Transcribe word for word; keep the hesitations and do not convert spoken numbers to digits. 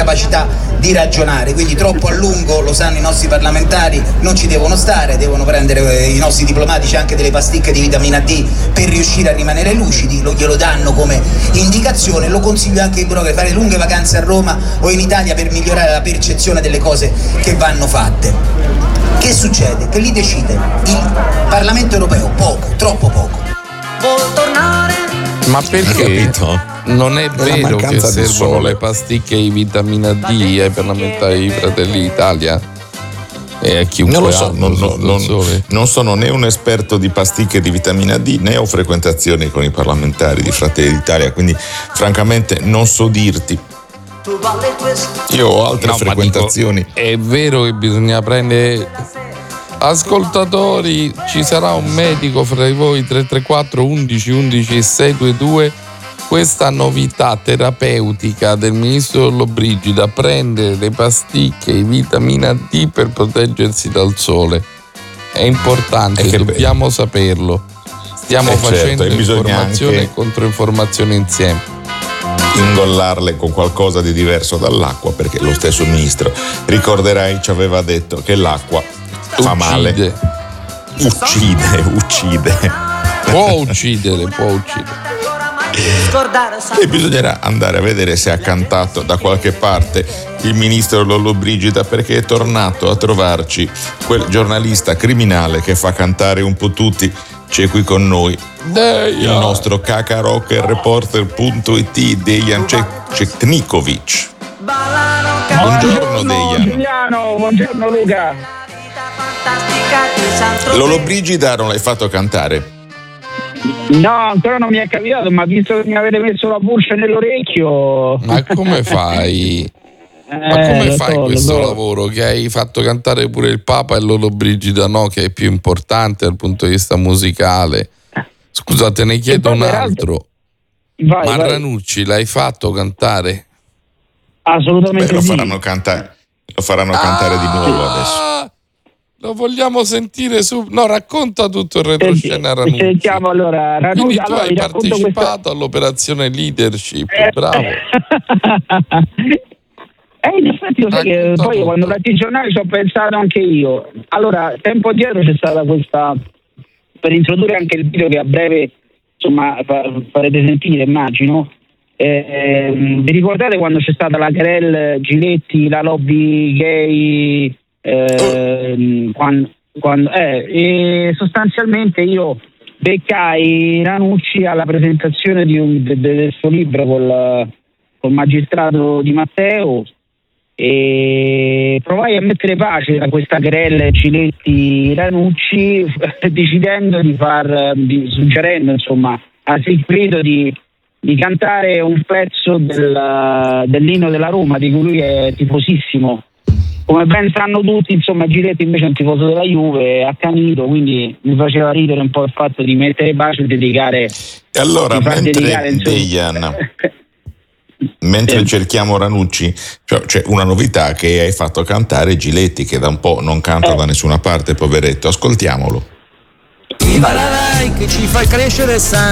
capacità di ragionare, quindi troppo a lungo, lo sanno i nostri parlamentari, non ci devono stare, devono prendere eh, i nostri diplomatici anche delle pasticche di vitamina D per riuscire a rimanere lucidi, lo glielo danno come indicazione. Lo consiglio anche ai blogger, fare lunghe vacanze a Roma o in Italia per migliorare la percezione delle cose che vanno fatte. Che succede? Che lì decide il Parlamento europeo, poco, troppo poco. Ma perché non è vero che servono le pasticche di vitamina D ai parlamentari di Fratelli d'Italia e a chiunque non lo so, non, non, non, non sono né un esperto di pasticche di vitamina D né ho frequentazioni con i parlamentari di Fratelli d'Italia, quindi francamente non so dirti. Io ho altre no, frequentazioni. Dico, è vero che bisogna prendere. Ascoltatori, ci sarà un medico fra di voi. Tre tre quattro undici undici sei due due. Questa novità terapeutica del ministro Lollobrigida, prendere le pasticche di vitamina D per proteggersi dal sole, è importante, e dobbiamo be- saperlo. Stiamo eh facendo certo, informazione e controinformazione insieme. Ingollarle con qualcosa di diverso dall'acqua, perché lo stesso ministro, ricorderai, ci aveva detto che l'acqua fa male, uccide, uccide, può uccidere, può uccidere. E bisognerà andare a vedere se ha cantato da qualche parte il ministro Lollobrigida, perché è tornato a trovarci quel giornalista criminale che fa cantare un po' tutti. C'è qui con noi Dejan, il nostro cacarocker reporter punto it Dejan Cetnikovic. Buongiorno Dejan. Giuliano, buongiorno Luca. Lollobrigida non l'hai fatto cantare? No, ancora non mi è capitato, ma visto che mi avete messo la pulce nell'orecchio. Ma come fai? Ma come eh, fai so, questo so. lavoro che hai fatto cantare pure il Papa e Lollobrigida no, che è più importante dal punto di vista musicale? Scusate, ne chiedo un altro. Vai, ma vai. Ranucci l'hai fatto cantare? Assolutamente. Beh, lo sì. faranno cantare, lo faranno ah, cantare di nuovo adesso. Lo vogliamo sentire su. No, racconta tutto il retroscena Ranucci. Sentiamo allora. Ranucci, Quindi tu allora, hai partecipato questa... all'operazione leadership, eh. bravo. Eh, in effetti lo sai che poi quando ho letto i giornali ci ho pensato anche io. Allora, tempo dietro c'è stata questa, per introdurre anche il video che a breve insomma farete sentire, immagino. Eh, vi ricordate quando c'è stata la querelle Giletti, la lobby gay? Eh, quando, quando, eh, e sostanzialmente io beccai Ranucci alla presentazione di un, de, de, del suo libro col, col magistrato Di Matteo e provai a mettere pace da questa querella Giletti Ranucci decidendo di far di, suggerendo insomma a Sigfrido di, di cantare un pezzo del, dell'inno della Roma di cui lui è tifosissimo. Come ben sanno tutti, insomma, Giletti invece è un tifoso della Juve, accanito, quindi mi faceva ridere un po' il fatto di mettere pace e dedicare. E allora, mentre dedicare, Dejan, mentre cerchiamo Ranucci, cioè, c'è una novità che hai fatto cantare Giletti, che da un po' non canta eh. da nessuna parte, poveretto. Ascoltiamolo. Viva la Rai che ci fa crescere